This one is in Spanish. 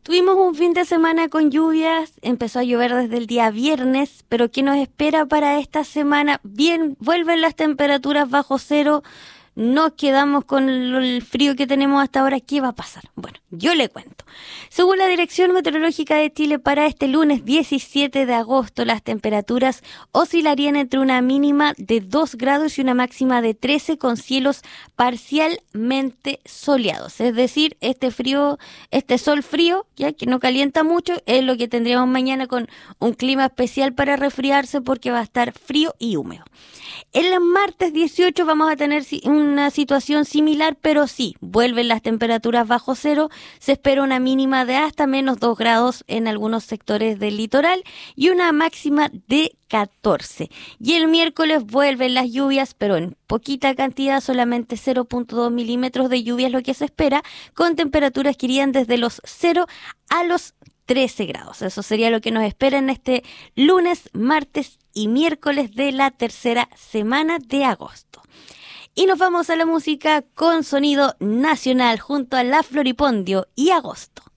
Tuvimos un fin de semana con lluvias, empezó a llover desde el día viernes, pero ¿qué nos espera para esta semana? Bien, vuelven las temperaturas bajo cero, nos quedamos con el frío que tenemos hasta ahora. ¿Qué va a pasar? Bueno, yo le cuento. Según la Dirección Meteorológica de Chile, para este lunes 17 de agosto, las temperaturas oscilarían entre una mínima de 2 grados y una máxima de 13 con cielos parcialmente soleados. Es decir, este sol frío, ya que no calienta mucho, es lo que tendríamos mañana con un clima especial para resfriarse porque va a estar frío y húmedo. El martes 18 vamos a tener una situación similar, pero sí, vuelven las temperaturas bajo cero. Se espera una mínima de hasta menos 2 grados en algunos sectores del litoral y una máxima de 14. Y el miércoles vuelven las lluvias, pero en poquita cantidad, solamente 0.2 milímetros de lluvia es lo que se espera, con temperaturas que irían desde los 0 a los 13 grados. Eso sería lo que nos espera en este lunes, martes y miércoles de la tercera semana de agosto. Y nos vamos a la música con sonido nacional junto a La Floripondio y Agosto.